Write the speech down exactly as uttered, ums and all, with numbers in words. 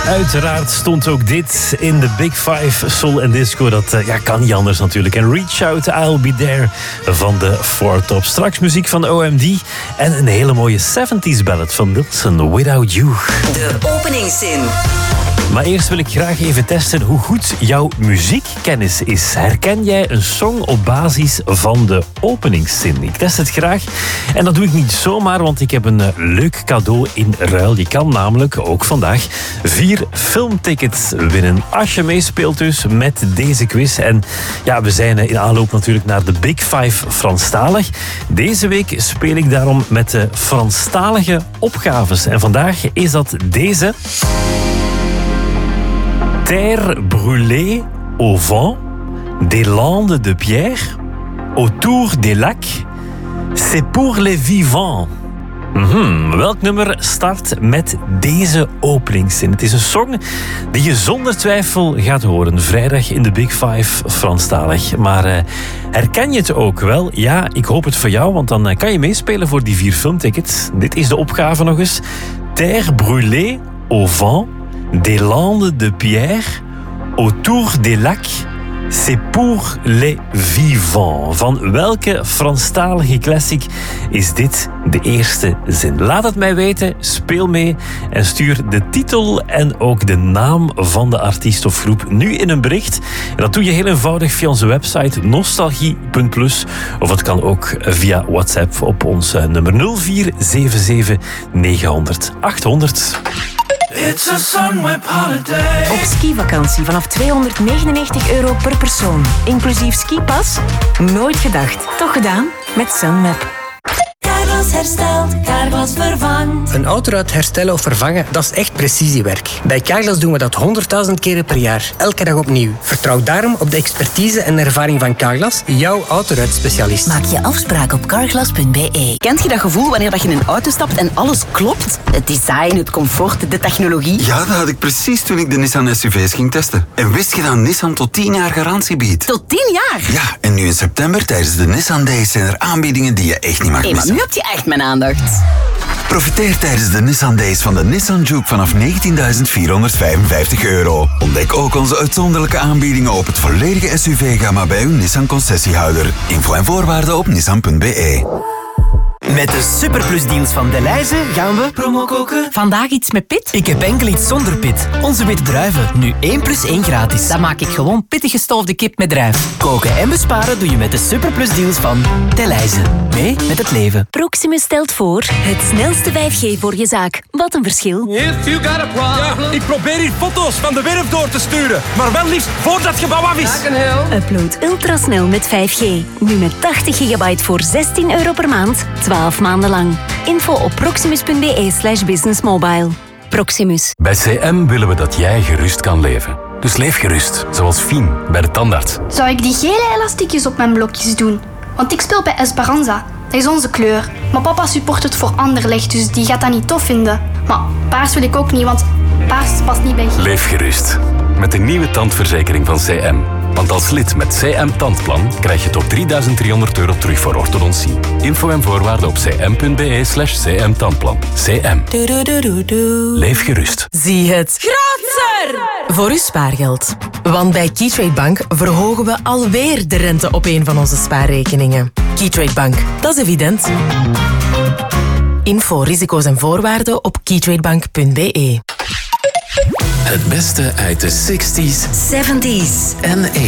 Uiteraard stond ook dit in de Big Five Soul and Disco. Dat uh, ja, kan niet anders natuurlijk. En Reach Out, I'll Be There van de Four Top. Straks muziek van O M D en een hele mooie seventies ballad van Wilson, Without You. De openingszin. Maar eerst wil ik graag even testen hoe goed jouw muziekkennis is. Herken jij een song op basis van de openingszin? Ik test het graag. En dat doe ik niet zomaar, want ik heb een uh, leuk cadeau in ruil. Je kan namelijk ook vandaag vier filmtickets winnen. Als je meespeelt dus met deze quiz. En ja, we zijn uh, in aanloop natuurlijk naar de Big Five Franstalig. Deze week speel ik daarom met de Franstalige opgaves. En vandaag is dat deze... Terre brûlée au vent, des landes de pierre, autour des lacs, c'est pour les vivants. Mm-hmm. Welk nummer start met deze openingszin? Het is een song die je zonder twijfel gaat horen. Vrijdag in de Big Five Franstalig. Maar uh, herken je het ook wel? Ja, ik hoop het voor jou, want dan uh, kan je meespelen voor die vier filmtickets. Dit is de opgave nog eens. Terre brûlée au vent, des landes de pierre, autour des lacs, c'est pour les vivants. Van welke Franstalige classic is dit de eerste zin? Laat het mij weten, speel mee en stuur de titel en ook de naam van de artiest of groep nu in een bericht. En dat doe je heel eenvoudig via onze website nostalgie punt plus of het kan ook via WhatsApp op ons nummer nul vier zeven zeven negenhonderd achthonderd. It's a Sunweb holiday. Op skivakantie vanaf tweehonderdnegenennegentig euro per persoon. Inclusief skipas? Nooit gedacht. Toch gedaan? Met Sunweb. Carglass herstelt, Carglass vervangt. Een autoruit herstellen of vervangen, dat is echt precisiewerk. Bij Carglass doen we dat honderdduizend keren per jaar, elke dag opnieuw. Vertrouw daarom op de expertise en ervaring van Carglass, jouw autoruitspecialist. Maak je afspraak op carglass punt b e. Kent je dat gevoel wanneer je in een auto stapt en alles klopt? Het design, het comfort, de technologie. Ja, dat had ik precies toen ik de Nissan S U V's ging testen. En wist je dat Nissan tot tien jaar garantie biedt? Tot tien jaar? Ja, en nu in september tijdens de Nissan Days zijn er aanbiedingen die je echt niet mag hey, missen. Maar nu heb je echt mijn aandacht. Profiteer tijdens de Nissan Days van de Nissan Juke vanaf negentienduizend vierhonderdvijfenvijftig euro. Ontdek ook onze uitzonderlijke aanbiedingen op het volledige S U V-gamma bij uw Nissan concessiehouder. Info en voorwaarden op nissan punt b e. Met de Superplus-deals van Delhaize gaan we promo koken. Vandaag iets met pit? Ik heb enkel iets zonder pit. Onze witte druiven, nu één plus één gratis. Dan maak ik gewoon pittig gestoofde kip met druif. Koken en besparen doe je met de Superplus-deals van Delhaize. Mee met het leven. Proximus stelt voor het snelste vijf G voor je zaak. Wat een verschil. If you got a problem. Ja, ik probeer hier foto's van de werf door te sturen. Maar wel liefst voordat het gebouw af is. Upload ultrasnel met vijf G. Nu met tachtig gigabyte voor zestien euro per maand. twaalf maanden lang. Info op proximus punt b e slash businessmobile. Proximus. Bij C M willen we dat jij gerust kan leven. Dus leef gerust, zoals Fien bij de tandarts. Zou ik die gele elastiekjes op mijn blokjes doen? Want ik speel bij Esperanza. Dat is onze kleur. Maar papa support het voor Anderlecht, dus die gaat dat niet tof vinden. Maar paars wil ik ook niet, want paars past niet bij geel. Leef gerust. Met de nieuwe tandverzekering van C M. Want als lid met C M Tandplan krijg je tot drieduizend driehonderd euro terug voor orthodontie. Info en voorwaarden op cm punt b e slash cm tandplan. C M. Leef gerust. Zie het groter voor uw spaargeld. Want bij Keytrade Bank verhogen we alweer de rente op een van onze spaarrekeningen. Keytrade Bank, dat is evident. Info, risico's en voorwaarden op keytradebank punt b e. Het beste uit de zestig's, zeventig's en